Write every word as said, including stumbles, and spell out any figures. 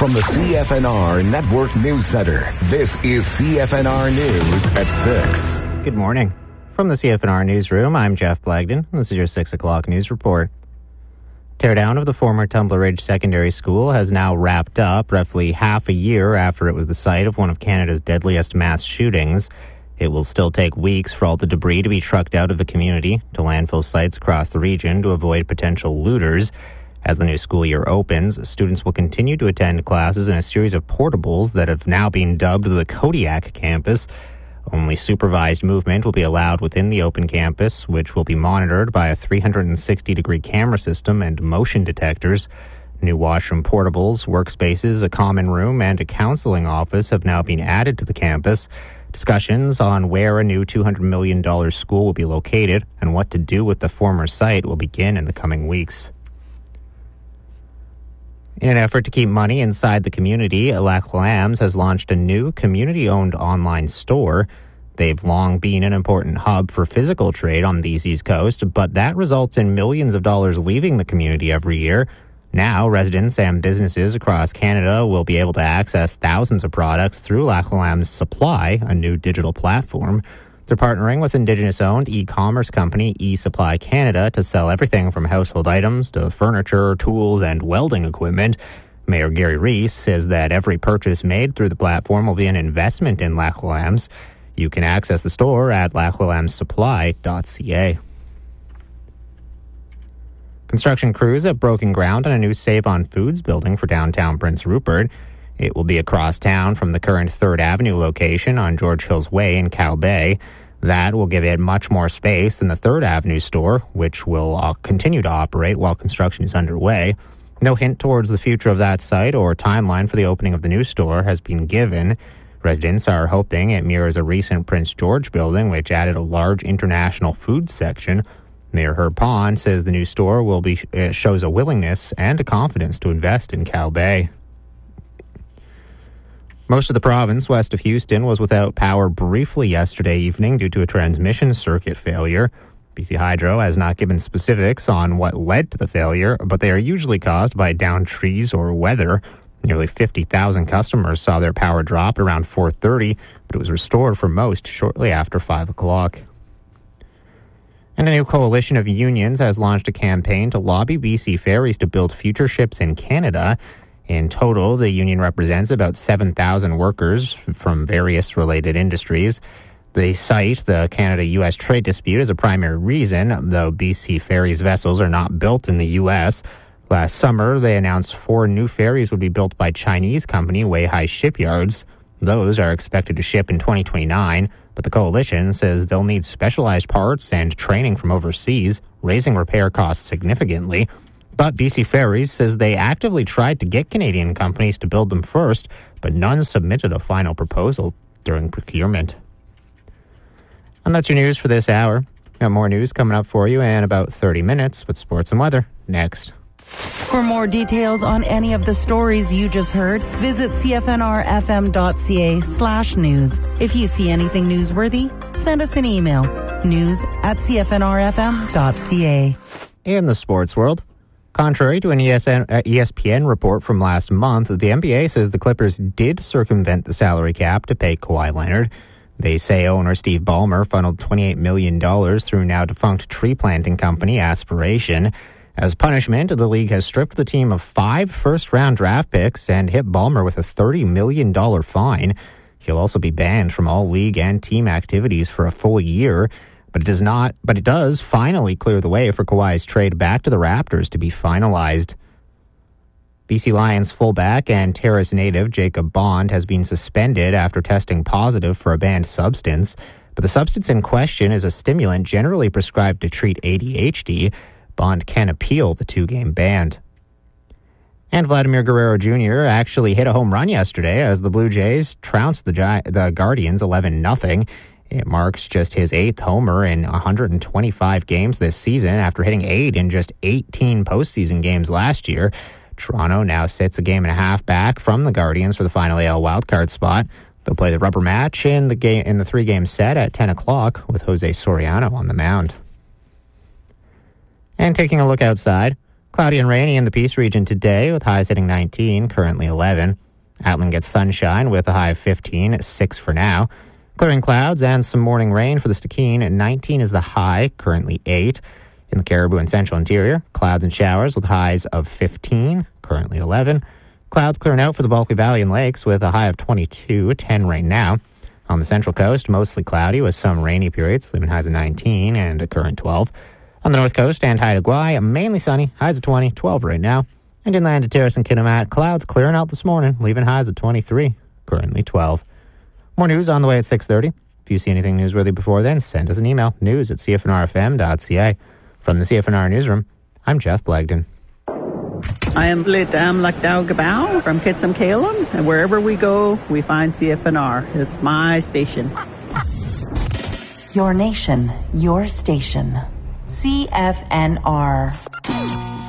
From the C F N R Network News Center, this is C F N R News at six. Good morning. From the C F N R Newsroom, I'm Jeff Blagden. This is your six o'clock news report. Teardown of the former Tumbler Ridge Secondary School has now wrapped up roughly half a year after it was the site of one of Canada's deadliest mass shootings. It will still take weeks for all the debris to be trucked out of the community to landfill sites across the region to avoid potential looters. As the new school year opens, students will continue to attend classes in a series of portables that have now been dubbed the Kodiak campus. Only supervised movement will be allowed within the open campus, which will be monitored by a three hundred sixty degree camera system and motion detectors. New washroom portables, workspaces, a common room, and a counseling office have now been added to the campus. Discussions on where a new two hundred million dollars school will be located and what to do with the former site will begin in the coming weeks. In an effort to keep money inside the community, Lac Lambs has launched a new community-owned online store. They've long been an important hub for physical trade on the East Coast, but that results in millions of dollars leaving the community every year. Now, residents and businesses across Canada will be able to access thousands of products through Lac Lambs Supply, a new digital platform. They're partnering with Indigenous-owned e-commerce company eSupply Canada to sell everything from household items to furniture, tools, and welding equipment. Mayor Gary Reese says that every purchase made through the platform will be an investment in Lac Lambs. You can access the store at lac lambs supply dot c a. Construction crews have broken ground on a new Save-On Foods building for downtown Prince Rupert. It will be across town from the current third Avenue location on George Hills Way in Cow Bay. That will give it much more space than the third Avenue store, which will uh, continue to operate while construction is underway. No hint towards the future of that site or timeline for the opening of the new store has been given. Residents are hoping it mirrors a recent Prince George building, which added a large international food section. Mayor Herb Pond says the new store will be uh, shows a willingness and a confidence to invest in Cow Bay. Most of the province west of Houston was without power briefly yesterday evening due to a transmission circuit failure. B C Hydro has not given specifics on what led to the failure, but they are usually caused by downed trees or weather. Nearly fifty thousand customers saw their power drop around four thirty, but it was restored for most shortly after five o'clock. And a new coalition of unions has launched a campaign to lobby B C Ferries to build future ships in Canada. In total, the union represents about seven thousand workers from various related industries. They cite the Canada-U S trade dispute as a primary reason, though B C Ferries vessels are not built in the U S. Last summer, they announced four new ferries would be built by Chinese company Weihai Shipyards. Those are expected to ship in twenty twenty-nine. But the coalition says they'll need specialized parts and training from overseas, raising repair costs significantly. But B C Ferries says they actively tried to get Canadian companies to build them first, but none submitted a final proposal during procurement. And that's your news for this hour. Got more news coming up for you in about thirty minutes with sports and weather next. For more details on any of the stories you just heard, visit c f n r f m dot c a slash news. If you see anything newsworthy, send us an email. News at c f n r f m dot c a. In the sports world, contrary to an E S N, uh, E S P N report from last month, the N B A says the Clippers did circumvent the salary cap to pay Kawhi Leonard. They say owner Steve Ballmer funneled twenty-eight million dollars through now defunct tree planting company Aspiration. As punishment, the league has stripped the team of five first-round draft picks and hit Ballmer with a thirty million dollars fine. He'll also be banned from all league and team activities for a full year, but it does not. But it does finally clear the way for Kawhi's trade back to the Raptors to be finalized. B C Lions fullback and Terrace native Jacob Bond has been suspended after testing positive for a banned substance, but the substance in question is a stimulant generally prescribed to treat A D H D. Bond can appeal the two-game ban. And Vladimir Guerrero Junior actually hit a home run yesterday as the Blue Jays trounced the, Gi- the Guardians eleven nothing. It marks just his eighth homer in one hundred twenty-five games this season after hitting eight in just eighteen postseason games last year. Toronto now sits a game and a half back from the Guardians for the final A L wildcard spot. They'll play the rubber match in the game in the three-game set at ten o'clock with Jose Soriano on the mound. And taking a look outside, Cloudy and rainy in the Peace region today with highs hitting nineteen, currently eleven. Outland gets sunshine with a high of fifteen, six for now. Clearing clouds and some morning rain for the Stikine. nineteen is the high, currently eight. In the Caribou and Central Interior, clouds and showers with highs of fifteen, currently eleven. Clouds clearing out for the Bulkley Valley and Lakes with a high of twenty-two, ten rain now. On the Central Coast, mostly cloudy with some rainy periods, leaving highs of nineteen and a current twelve. On the North Coast and Haida Gwaii, mainly sunny, highs of twenty, twelve right now. And inland to Terrace and Kitimat, clouds clearing out this morning, leaving highs of twenty-three, currently twelve. More news on the way at six thirty. If you see anything newsworthy before then, send us an email, news at c f n r f m dot c a. From the C F N R Newsroom, I'm Jeff Blagden. I am Blitam Lakdao Gabao from Kitsam Kalem, and wherever we go, we find C F N R. It's my station. Your nation, your station. C F N R.